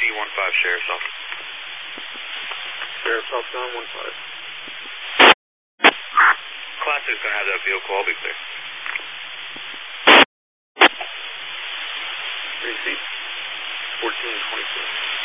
C15 Sheriff's Office. Sheriff's Office 915. Class 2 is going to have that vehicle. I'll be clear. Receipt 1422.